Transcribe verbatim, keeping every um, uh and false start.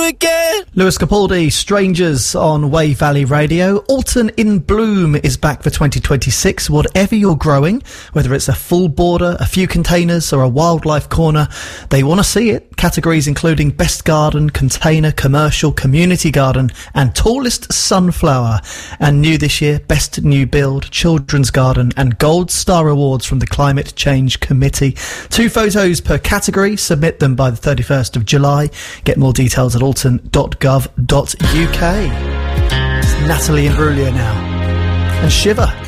again. Lewis Capaldi, Strangers on Wave Valley Radio. Alton in Bloom is back for twenty twenty-six. Whatever you're growing, whether it's a full border, a few containers or a wildlife corner, they want to see it. Categories including Best Garden, Container, Commercial, Community Garden and Tallest Sunflower. And new this year, Best New Build, Children's Garden and Gold Star Awards from the Climate Change Committee. Two photos per category. Submit them by the thirty-first of July. Get more details at alton dot gov dot uk. It's Natalie Imbruglia now. And Shiver.